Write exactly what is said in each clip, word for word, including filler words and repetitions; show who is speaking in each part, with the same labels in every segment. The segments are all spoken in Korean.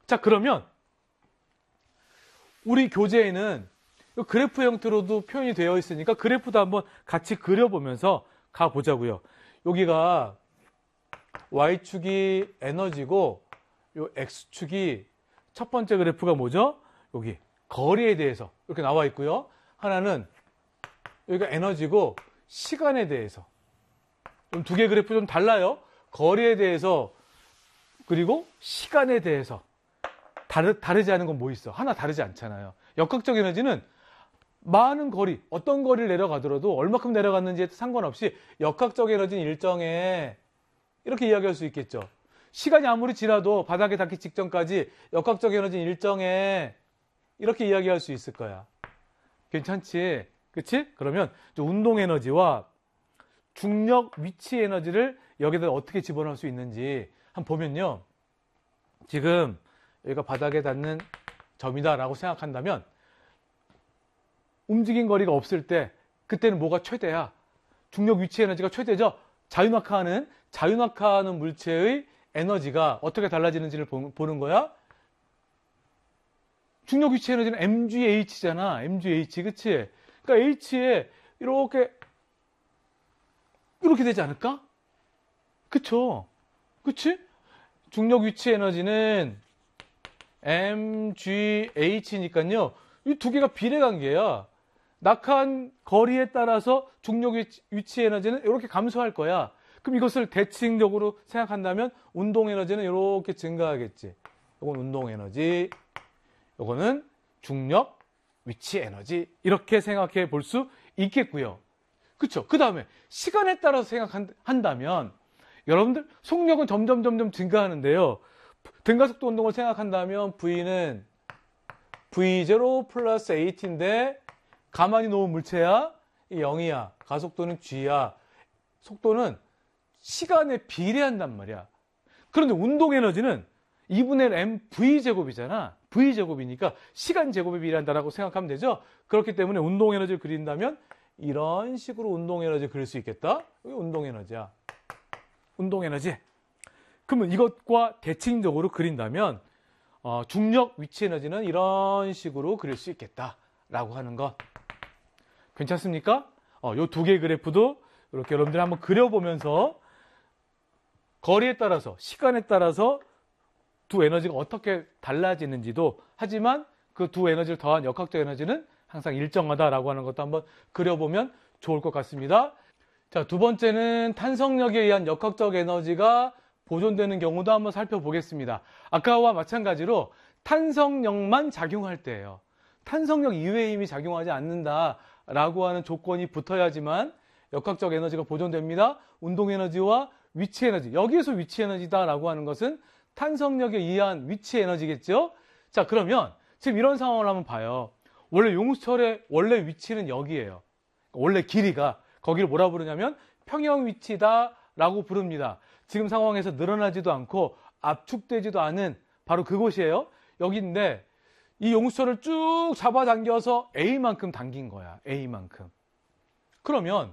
Speaker 1: 자, 그러면 우리 교재에는 그래프 형태로도 표현이 되어 있으니까 그래프도 한번 같이 그려보면서 가보자고요. 여기가 Y축이 에너지고 요 X축이 첫 번째 그래프가 뭐죠? 여기 거리에 대해서 이렇게 나와 있고요. 하나는 여기가 에너지고 시간에 대해서. 두 개 그래프 좀 달라요. 거리에 대해서 그리고 시간에 대해서. 다르, 다르지 않은 건 뭐 있어? 하나 다르지 않잖아요. 역학적 에너지는 많은 거리, 어떤 거리를 내려가더라도 얼마큼 내려갔는지에 상관없이 역학적 에너지는 일정해. 이렇게 이야기할 수 있겠죠. 시간이 아무리 지나도 바닥에 닿기 직전까지 역학적 에너지는 일정해. 이렇게 이야기할 수 있을 거야. 괜찮지? 그치? 그러면 운동 에너지와 중력 위치 에너지를 여기다 어떻게 집어넣을 수 있는지 한번 보면요. 지금 여기가 바닥에 닿는 점이다라고 생각한다면 움직인 거리가 없을 때 그때는 뭐가 최대야? 중력 위치 에너지가 최대죠? 자유낙하하는 자유낙하하는 물체의 에너지가 어떻게 달라지는지를 보는 거야. 중력 위치 에너지는 엠지에이치잖아. 엠지에이치, 그치? 그러니까 H에 이렇게 이렇게 되지 않을까? 그쵸? 그치? 중력 위치 에너지는 엠지에이치니까요. 이 두 개가 비례관계야. 낙하한 거리에 따라서 중력 위치 에너지는 이렇게 감소할 거야. 그럼 이것을 대칭적으로 생각한다면 운동 에너지는 이렇게 증가하겠지. 이건 운동 에너지, 이거는 중력 위치 에너지. 이렇게 생각해 볼 수 있겠고요. 그쵸? 그 다음에 시간에 따라서 생각한다면 여러분들 속력은 점점 점점 증가하는데요. 등가속도 운동을 생각한다면 V는 브이 제로 플러스 에이트인데 가만히 놓은 물체야? 영이야. 가속도는 G야. 속도는 시간에 비례한단 말이야. 그런데 운동 에너지는 이분의 엠 브이 제곱이잖아. 브이 제곱이니까 시간 제곱에 비례한다라고 생각하면 되죠. 그렇기 때문에 운동 에너지를 그린다면 이런 식으로 운동 에너지를 그릴 수 있겠다. 이게 운동 에너지야. 운동 에너지. 그러면 이것과 대칭적으로 그린다면 어, 중력 위치 에너지는 이런 식으로 그릴 수 있겠다라고 하는 것. 괜찮습니까? 어, 이 두 개의 그래프도 이렇게 여러분들 한번 그려보면서 거리에 따라서, 시간에 따라서 두 에너지가 어떻게 달라지는지도, 하지만 그 두 에너지를 더한 역학적 에너지는 항상 일정하다라고 하는 것도 한번 그려보면 좋을 것 같습니다. 자, 두 번째는 탄성력에 의한 역학적 에너지가 보존되는 경우도 한번 살펴보겠습니다. 아까와 마찬가지로 탄성력만 작용할 때예요. 탄성력 이외의 힘이 작용하지 않는다라고 하는 조건이 붙어야지만 역학적 에너지가 보존됩니다. 운동 에너지와 위치 에너지, 여기에서 위치 에너지다라고 하는 것은 탄성력에 의한 위치 에너지겠죠? 자, 그러면 지금 이런 상황을 한번 봐요. 원래 용수철의 원래 위치는 여기예요. 원래 길이가, 거기를 뭐라 부르냐면 평형 위치다라고 부릅니다. 지금 상황에서 늘어나지도 않고 압축되지도 않은 바로 그곳이에요. 여기인데 이 용수철을 쭉 잡아당겨서 A만큼 당긴 거야. A만큼. 그러면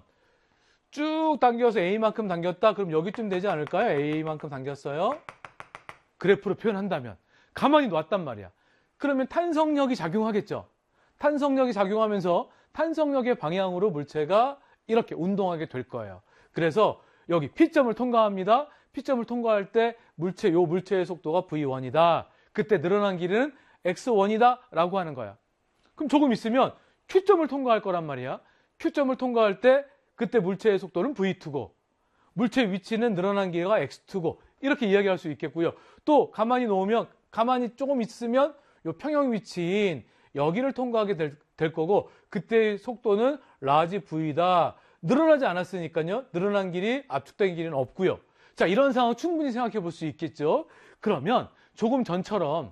Speaker 1: 쭉 당겨서 A만큼 당겼다. 그럼 여기쯤 되지 않을까요? A만큼 당겼어요. 그래프로 표현한다면. 가만히 놨단 말이야. 그러면 탄성력이 작용하겠죠. 탄성력이 작용하면서 탄성력의 방향으로 물체가 이렇게 운동하게 될 거예요. 그래서 여기 P점을 통과합니다. P점을 통과할 때 물체, 요 물체의 속도가 브이 원이다. 그때 늘어난 길이는 엑스 원이다 라고 하는 거야. 그럼 조금 있으면 Q점을 통과할 거란 말이야. Q점을 통과할 때 그때 물체의 속도는 브이 투고 물체의 위치는 늘어난 길이가 엑스 투고 이렇게 이야기할 수 있겠고요. 또 가만히 놓으면, 가만히 조금 있으면 요 평형 위치인 여기를 통과하게 될, 될 거고 그때의 속도는 라지 V다. 늘어나지 않았으니까요. 늘어난 길이, 압축된 길이는 없고요. 자, 이런 상황 충분히 생각해 볼 수 있겠죠. 그러면 조금 전처럼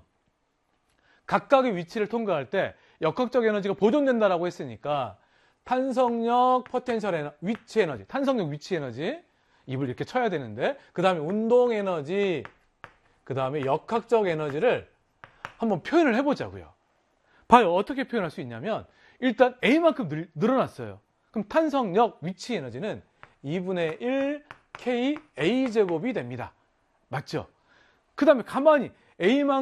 Speaker 1: 각각의 위치를 통과할 때 역학적 에너지가 보존된다라고 했으니까 탄성력, 포텐셜 에너지, 위치 에너지, 탄성력, 위치 에너지 입을 이렇게 쳐야 되는데 그 다음에 운동 에너지, 그 다음에 역학적 에너지를 한번 표현을 해보자고요. 봐요. 어떻게 표현할 수 있냐면 일단 A만큼 늘, 늘어났어요. 그럼 탄성력, 위치 에너지는 이분의 일 케이 에이 제곱이 됩니다. 맞죠? 그 다음에 가만히 A만큼